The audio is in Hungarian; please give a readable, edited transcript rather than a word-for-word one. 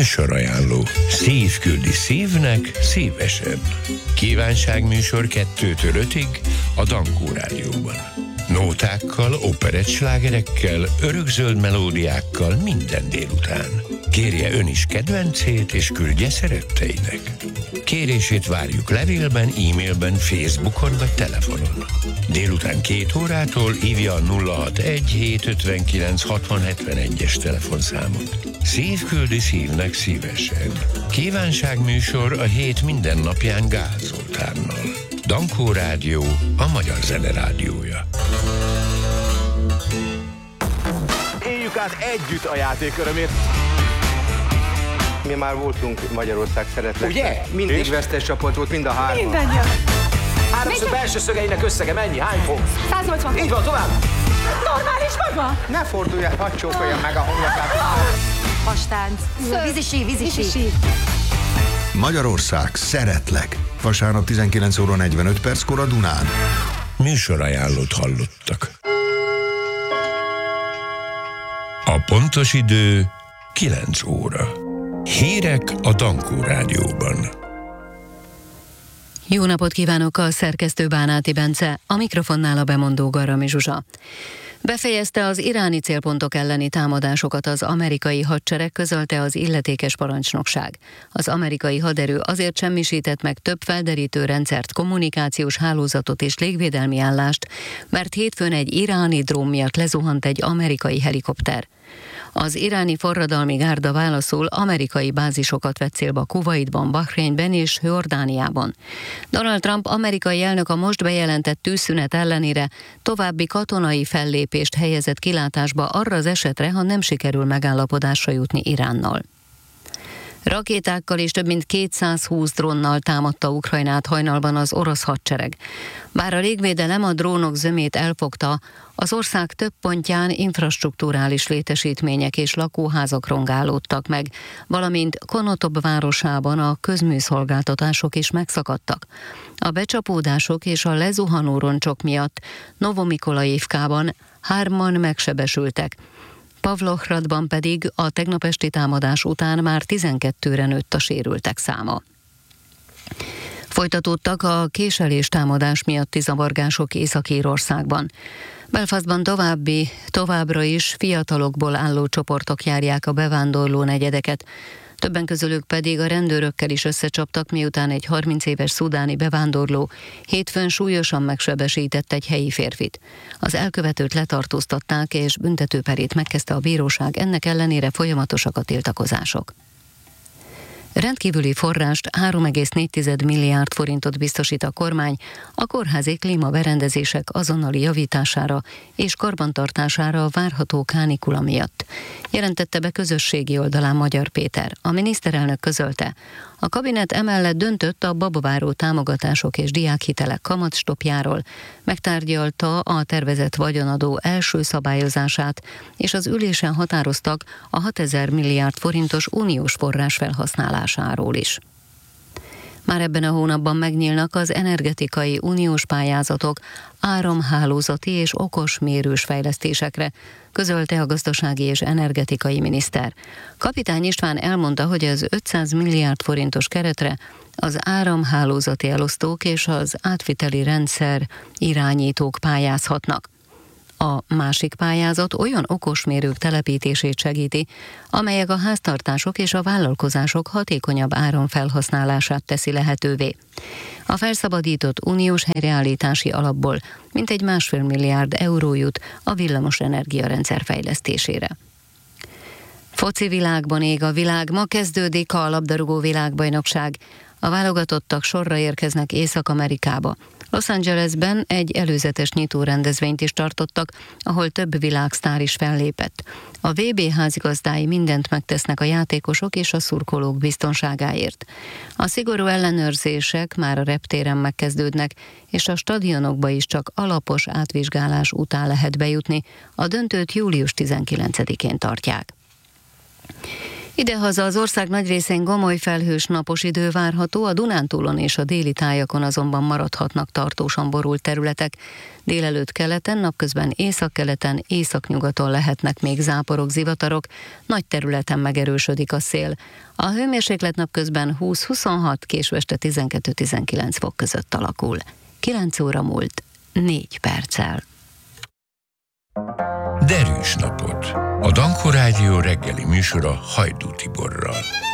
Műsorajánló. Szív küldi szívnek szívesen. Kívánságműsor 2-től 5-ig a Dankó Rádióban. Nótákkal, operettslágerekkel, örökzöld melódiákkal minden délután. Kérje ön is kedvencét, és küldje szeretteinek. Kérését várjuk levélben, e-mailben, Facebookon vagy telefonon. Délután 2 órától hívja a 061 759 6071-es telefonszámot. Szív küldi szívnek szívesen. Kívánságműsor a hét minden napján Gál Zoltánnal. Dankó Rádió, a magyar zene rádiója. Éljük át együtt a játék örömét. Mi már voltunk Magyarország szeretlek. Ugye? Mindig És? vesztes csapat volt, mind a hárman. Mindannyian. Háromszög belső szögeinek összege mennyi? Hány fok? 180. Így van, tovább! Normális maga? Ne fordulj el, hadd csókolja meg a homlokát. Hastánc. Vízisi. Magyarország szeretlek. Vasárnap 19 óra 45 perckor a Dunán. Műsorajánlót hallottak. A pontos idő 9 óra. Hírek a Dankó Rádióban. Jó napot kívánok, a szerkesztő Bánáti Bence, a mikrofonnál a bemondó Garami Zsuzsa. Befejezte az iráni célpontok elleni támadásokat az amerikai hadsereg, közölte az illetékes parancsnokság. Az amerikai haderő azért semmisített meg több felderítő rendszert, kommunikációs hálózatot és légvédelmi állást, mert hétfőn egy iráni drón miatt lezuhant egy amerikai helikopter. Az iráni forradalmi gárda válaszul amerikai bázisokat vett célba Kuwaitban, Bahreinben és Jordániában. Donald Trump amerikai elnök a most bejelentett tűzszünet ellenére további katonai fellépést helyezett kilátásba arra az esetre, ha nem sikerül megállapodásra jutni Iránnal. Rakétákkal és több mint 220 drónnal támadta Ukrajnát hajnalban az orosz hadsereg. Bár a légvédelem a drónok zömét elfogta, az ország több pontján infrastrukturális létesítmények és lakóházak rongálódtak meg, valamint Konotop városában a közműszolgáltatások is megszakadtak. A becsapódások és a lezuhanó roncsok miatt Novomikolaivkában 3-an megsebesültek, Pavlohradban pedig a tegnap esti támadás után már 12-re nőtt a sérültek száma. Folytatódtak a késelés támadás miatti zavargások Észak-Írországban. Belfastban továbbra is fiatalokból álló csoportok járják a bevándorló negyedeket, többen közülük pedig a rendőrökkel is összecsaptak, miután egy 30 éves szudáni bevándorló hétfőn súlyosan megsebesített egy helyi férfit. Az elkövetőt letartóztatták, és büntetőperét megkezdte a bíróság, ennek ellenére folyamatosak a tiltakozások. Rendkívüli forrást, 3,4 milliárd forintot biztosít a kormány a kórházi klímaberendezések azonnali javítására és karbantartására a várható kánikula miatt, jelentette be közösségi oldalán Magyar Péter. A miniszterelnök közölte, a kabinet emellett döntött a babaváró támogatások és diákhitelek kamatstopjáról, megtárgyalta a tervezett vagyonadó első szabályozását, és az ülésen határoztak a 6000 milliárd forintos uniós forrás felhasználásáról is. Már ebben a hónapban megnyílnak az energetikai uniós pályázatok áramhálózati és okos mérős fejlesztésekre, közölte a gazdasági és energetikai miniszter. Kapitány István elmondta, hogy az 500 milliárd forintos keretre az áramhálózati elosztók és az átviteli rendszer irányítók pályázhatnak. A másik pályázat olyan okosmérők telepítését segíti, amelyek a háztartások és a vállalkozások hatékonyabb áramfelhasználását teszi lehetővé. A felszabadított uniós helyreállítási alapból mintegy 1,5 milliárd euró jut a villamos energiarendszer fejlesztésére. Foci világban ég a világ, ma kezdődik a labdarúgó világbajnokság. A válogatottak sorra érkeznek Észak-Amerikába. Los Angelesben egy előzetes nyitó rendezvényt is tartottak, ahol több világsztár is fellépett. A VB házigazdái mindent megtesznek a játékosok és a szurkolók biztonságáért. A szigorú ellenőrzések már a reptéren megkezdődnek, és a stadionokba is csak alapos átvizsgálás után lehet bejutni. A döntőt július 19-én tartják. Idehaza az ország nagy részén gomoly felhős napos idő várható, a Dunántúlon és a déli tájakon azonban maradhatnak tartósan borult területek. Délelőtt keleten, napközben északkeleten, északnyugaton lehetnek még záporok, zivatarok, nagy területen megerősödik a szél. A hőmérséklet napközben 20-26, késő este 12-19 fok között alakul. 9 óra múlt 4 perccel. Derűs napot! A Dankó Rádió reggeli műsora Hajdú Tiborral.